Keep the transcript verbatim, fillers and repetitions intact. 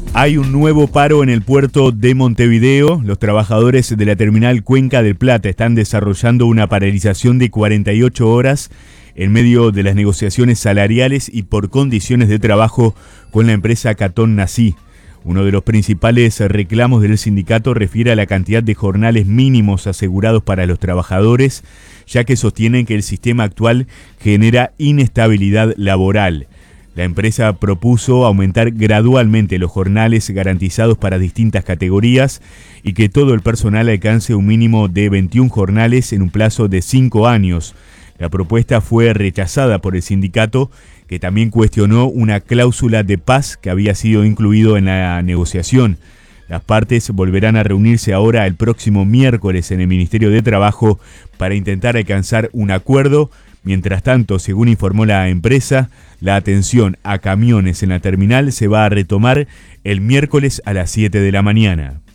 Hay un nuevo paro en el puerto de Montevideo. Los trabajadores de la terminal Cuenca del Plata están desarrollando una paralización de cuarenta y ocho horas en medio de las negociaciones salariales y por condiciones de trabajo con la empresa Catón Nací. Uno de los principales reclamos del sindicato refiere a la cantidad de jornales mínimos asegurados para los trabajadores, ya que sostienen que el sistema actual genera inestabilidad laboral. La empresa propuso aumentar gradualmente los jornales garantizados para distintas categorías y que todo el personal alcance un mínimo de veintiún jornales en un plazo de cinco años. La propuesta fue rechazada por el sindicato, que también cuestionó una cláusula de paz que había sido incluido en la negociación. Las partes volverán a reunirse ahora el próximo miércoles en el Ministerio de Trabajo para intentar alcanzar un acuerdo. Mientras tanto, según informó la empresa, la atención a camiones en la terminal se va a retomar el miércoles a las siete de la mañana.